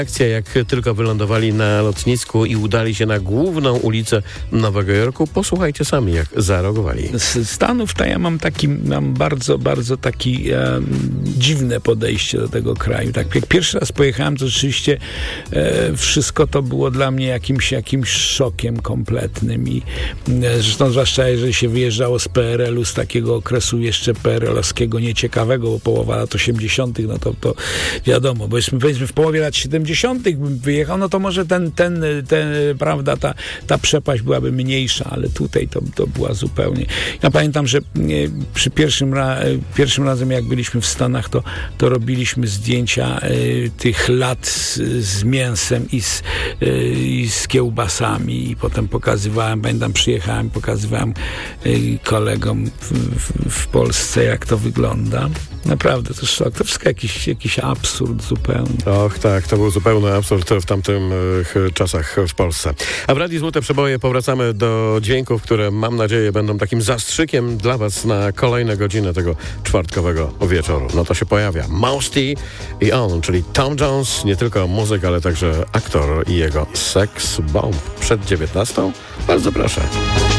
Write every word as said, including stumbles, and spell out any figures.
Akcja, jak tylko wylądowali na lotnisku i udali się na główną ulicę Nowego Jorku. Posłuchajcie sami, jak zareagowali. Z Stanów to ja mam taki, mam bardzo, bardzo taki e, dziwne podejście do tego kraju. Tak, jak pierwszy raz pojechałem, to rzeczywiście e, wszystko to było dla mnie jakimś, jakimś szokiem kompletnym i e, zresztą zwłaszcza jeżeli się wyjeżdżało z P R L u, z takiego okresu jeszcze P R L-owskiego nieciekawego, bo połowa lat osiemdziesiątych, no to, to wiadomo, bo jesteśmy, powiedzmy w połowie lat siedemdziesiątych bym wyjechał, no to może ten, ten, ten prawda, ta, ta przepaść byłaby mniejsza, ale tutaj to, to była zupełnie. Ja pamiętam, że nie, przy pierwszym, ra, pierwszym razem, jak byliśmy w Stanach, to, to robiliśmy zdjęcia y, tych lat z, z mięsem i z, y, i z kiełbasami i potem pokazywałem, pamiętam, przyjechałem, pokazywałem y, kolegom w, w, w Polsce, jak to wygląda. Naprawdę, to szok. To wszystko jakiś, jakiś absurd zupełnie. Och tak, to był zupełny absurd w tamtym y, czasach w Polsce. A w Radiu Złote Przeboje powracamy do dźwięków, które mam nadzieję będą takim zastrzykiem dla was na kolejne godziny tego czwartkowego wieczoru. No to się pojawia Mouse T i on, czyli Tom Jones, nie tylko muzyk, ale także aktor i jego Sex Bomb przed dziewiętnastą. Bardzo proszę.